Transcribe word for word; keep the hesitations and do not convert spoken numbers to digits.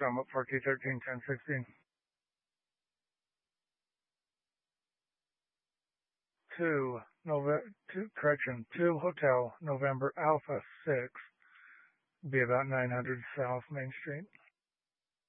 Summit, four two one three, ten sixteen. Two, Nove- two, correction, two Hotel November Alpha six, be about nine hundred South Main Street.